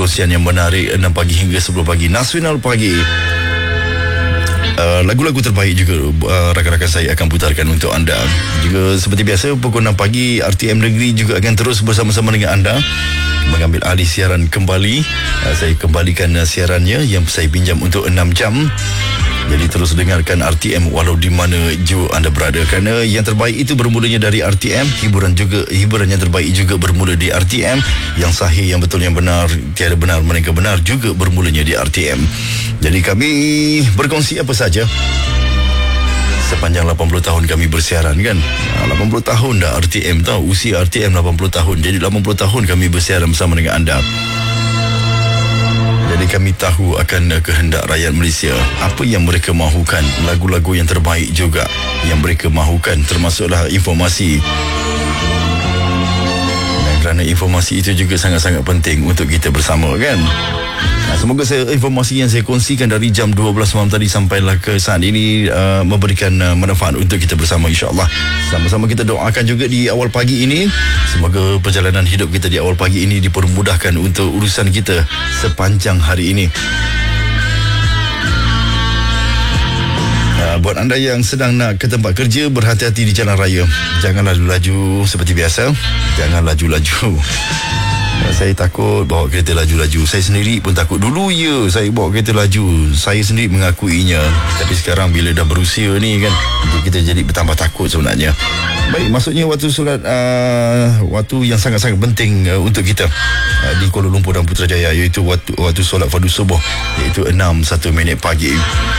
perkongsian yang menarik 6 pagi hingga 10 pagi Nasional Pagi. Lagu-lagu terbaik juga rakan-rakan saya akan putarkan untuk anda. Juga seperti biasa pukul 6 pagi RTM Negeri juga akan terus bersama-sama dengan anda mengambil alih siaran kembali. Saya kembalikan siarannya yang saya pinjam untuk 6 jam. Jadi terus dengarkan RTM walau di mana jua anda berada, kerana yang terbaik itu bermulanya dari RTM. Hiburan yang terbaik juga bermula di RTM. Yang sahih, yang betul, yang benar, tiada benar melainkan benar juga bermulanya di RTM. Jadi kami berkongsi apa saja sepanjang 80 tahun kami bersiaran kan. 80 tahun dah RTM tahu, usia RTM 80 tahun. Jadi 80 tahun kami bersiaran bersama dengan anda. Jadi kami tahu akan kehendak rakyat Malaysia, apa yang mereka mahukan, lagu-lagu yang terbaik juga yang mereka mahukan, termasuklah informasi. Dan kerana informasi itu juga sangat-sangat penting untuk kita bersama kan. Semoga informasi yang saya kongsikan dari jam 12 malam tadi sampailah ke saat ini memberikan manfaat untuk kita bersama, insya-Allah. Sama-sama kita doakan juga di awal pagi ini, semoga perjalanan hidup kita di awal pagi ini dipermudahkan untuk urusan kita sepanjang hari ini. Buat anda yang sedang nak ke tempat kerja, berhati-hati di jalan raya. Jangan laju-laju seperti biasa. Jangan laju-laju. Saya takut bawa kereta laju-laju. Saya sendiri pun takut. Dulu saya bawa kereta laju, saya sendiri mengakuinya. Tapi sekarang bila dah berusia ni kan, kita jadi bertambah takut sebenarnya. Baik, maksudnya waktu solat, waktu yang sangat-sangat penting untuk kita di Kuala Lumpur dan Putrajaya, iaitu waktu solat fardu subuh, iaitu 6:01 pagi.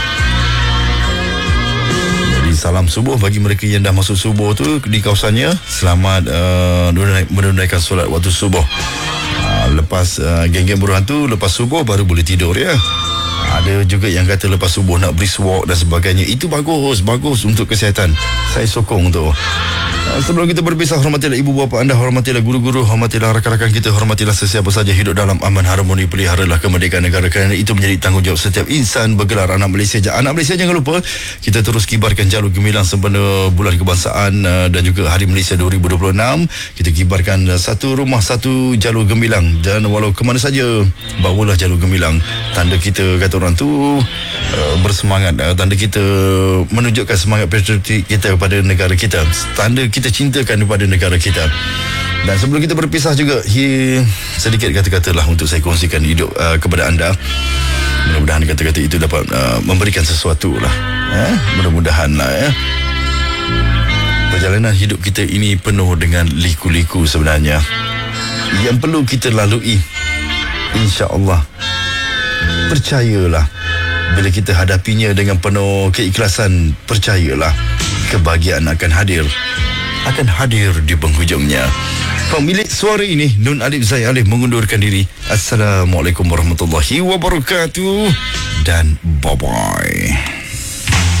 Salam subuh bagi mereka yang dah masuk subuh tu di kawasannya. Selamat menunaikan solat waktu subuh. Lepas geng-geng buruh hantu, lepas subuh baru boleh tidur ya. Ada juga yang kata lepas subuh nak brisk walk dan sebagainya. Itu bagus untuk kesihatan. Saya sokong tu. Sebelum kita berpisah, hormatilah ibu bapa anda, hormatilah guru-guru, hormatilah rakan-rakan kita, hormatilah sesiapa saja hidup dalam aman harmoni, peliharalah kemerdekaan negara, kerana itu menjadi tanggungjawab setiap insan bergelar anak Malaysia. Anak Malaysia, jangan lupa kita terus kibarkan jalur gemilang sempena bulan kebangsaan dan juga Hari Malaysia 2026. Kita kibarkan satu rumah satu jalur gemilang, dan walau ke mana saja bawalah jalur gemilang. Tanda kita, kata orang tu, bersemangat, tanda kita menunjukkan semangat patriotik kita kepada negara kita, tanda kita cintakan kepada negara kita. Dan sebelum kita berpisah juga, sedikit kata-kata lah untuk saya kongsikan hidup kepada anda. Mudah-mudahan kata-kata itu dapat memberikan sesuatu lah. Mudah-mudahan lah ya. Perjalanan hidup kita ini penuh dengan liku-liku sebenarnya, yang perlu kita lalui. InsyaAllah, percayalah, bila kita hadapinya dengan penuh keikhlasan, percayalah, kebahagiaan akan hadir di penghujungnya. Pemilik suara ini, Nun Alif Zai Alif, mengundurkan diri. Assalamualaikum warahmatullahi wabarakatuh, dan bye-bye.